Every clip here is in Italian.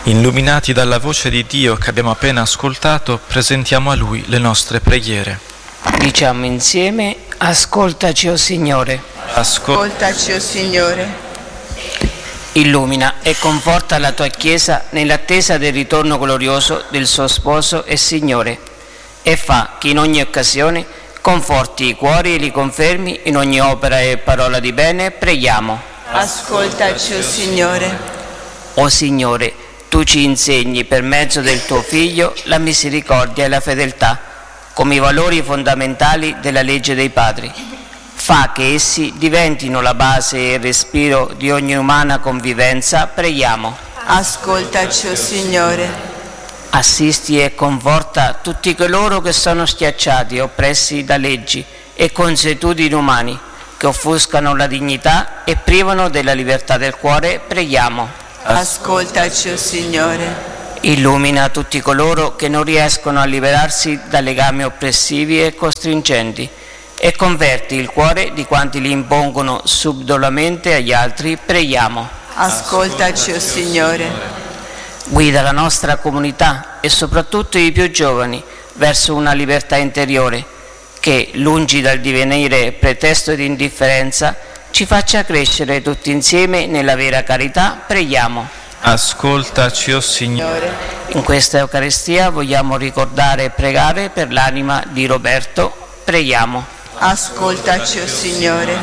Illuminati dalla voce di Dio che abbiamo appena ascoltato, presentiamo a Lui le nostre preghiere. Diciamo insieme: ascoltaci, o Signore. Ascoltaci, o Signore. Illumina e conforta la tua Chiesa nell'attesa del ritorno glorioso del suo sposo e Signore, e fa che in ogni occasione conforti i cuori e li confermi in ogni opera e parola di bene. Preghiamo. Ascoltaci, o Signore. O Signore, tu ci insegni per mezzo del tuo Figlio la misericordia e la fedeltà come i valori fondamentali della legge dei padri. Fa che essi diventino la base e il respiro di ogni umana convivenza. Preghiamo. Ascoltaci, o Signore. Assisti e conforta tutti coloro che sono schiacciati e oppressi da leggi e consuetudini umani che offuscano la dignità e privano della libertà del cuore. Preghiamo. Ascoltaci, o Signore. Illumina tutti coloro che non riescono a liberarsi da legami oppressivi e costringenti e converti il cuore di quanti li impongono subdolamente agli altri. Preghiamo. Ascoltaci, o Signore. Guida la nostra comunità e soprattutto i più giovani verso una libertà interiore che, lungi dal divenire pretesto di indifferenza, ci faccia crescere tutti insieme nella vera carità. Preghiamo. Ascoltaci, o Signore. In questa Eucaristia vogliamo ricordare e pregare per l'anima di Roberto. Preghiamo. Ascoltaci, o Signore.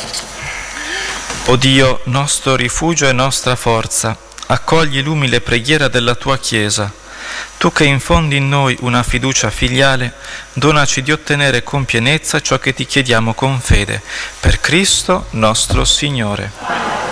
O Dio, nostro rifugio e nostra forza, accogli l'umile preghiera della tua Chiesa. Tu che infondi in noi una fiducia filiale, donaci di ottenere con pienezza ciò che ti chiediamo con fede. Per Cristo nostro Signore.